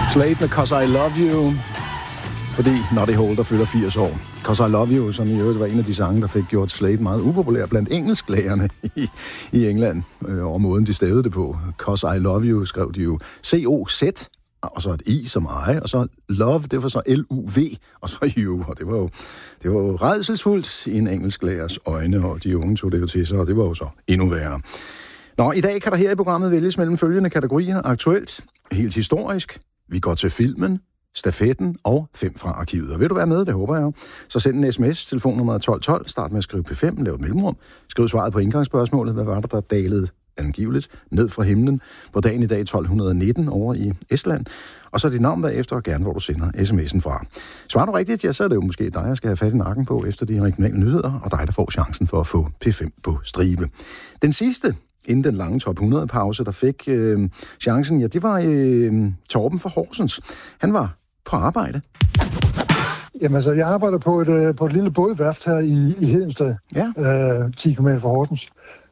Slade med 'Cause I Love You, fordi Noddy Holder fylder 80 år. 'Cause I Love You, som i øvrigt var en af de sange, der fik gjort Slade meget upopulær blandt engelsklærerne i England, over måden de stavede det på. 'Cause I Love You skrev de jo C-O-Z, og så et I som I, og så love, det var så L-U-V, og så you, og det var jo rædselsfuldt i en engelsklærers øjne, og de unge tog det jo til sig, og det var jo så endnu værre. Nå, i dag kan der her i programmet vælges mellem følgende kategorier: aktuelt, helt historisk, vi går til filmen, stafetten og 5 fra arkivet. Og vil du være med, det håber jeg. Så send en sms, telefonnummer 1212, start med at skrive P5, lav et mellemrum, skriv svaret på indgangsspørgsmålet, hvad var der dalede angiveligt ned fra himlen på dagen i dag 1219 over i Estland, og så dit navn bagefter, og gerne hvor du sender sms'en fra. Svarer du rigtigt, ja, så er det jo måske dig, jeg skal have fat i nakken på efter de regionale nyheder, og dig, der får chancen for at få P5 på stribe. Den sidste, inden den lange top 100-pause, der fik chancen, ja, det var Torben fra Horsens. Han var på arbejde. Jamen altså, jeg arbejder på et lille bådværft her i Hedensted, 10 km fra Horsens.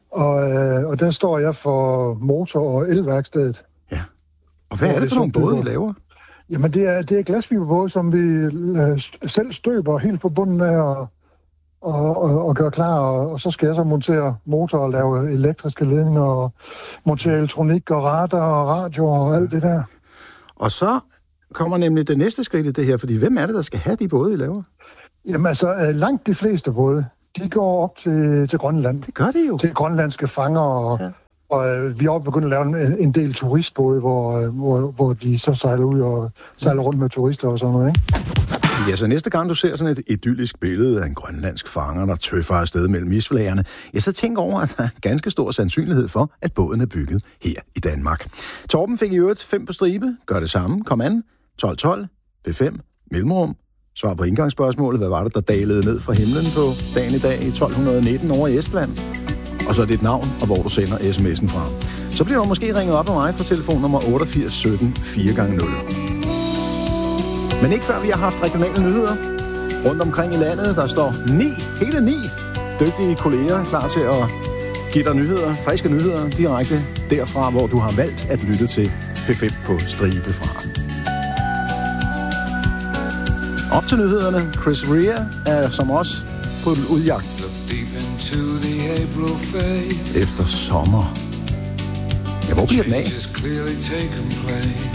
Og der står jeg for motor- og elværkstedet. Ja. Og hvad er det for nogle både, I laver? Jamen, det er glasfiberbåde, som vi selv støber helt på bunden af og gør klar. Og så skal jeg så montere motor og lave elektriske ledninger og montere elektronik og radar og radio og alt det der. Og så kommer nemlig det næste skridt i det her, fordi hvem er det, der skal have de både, I laver? Jamen altså, langt de fleste både, de går op til Grønland. Det gør de jo. Til grønlandske fanger, og vi er også begyndt at lave en del turistbåde, hvor de så sejler ud og sejler rundt med turister og sådan noget, ikke? Ja, så næste gang du ser sådan et idyllisk billede af en grønlandsk fanger, der tøffer afsted mellem isflagerne, ja, så tænk over, at der er ganske stor sandsynlighed for, at båden er bygget her i Danmark. Torben fik i øvrigt 5 på stribe. Gør det samme. Kom an. 1212. B5. Mellemrum. Svar på indgangsspørgsmålet. Hvad var det, der dalede ned fra himlen på dagen i dag i 1219 over i Estland? Og så dit navn, og hvor du sender sms'en fra. Så bliver du måske ringet op af mig fra telefonnummer 88 17 4x0. Men ikke før vi har haft regionale nyheder. Rundt omkring i landet, der står hele 9 dygtige kolleger klar til at give dig nyheder, friske nyheder, direkte derfra, hvor du har valgt at lytte til P5 på stribe fra. Op til nyhederne. Chris Rea er som os på udjagt efter sommer. Ja, hvor bliver den af?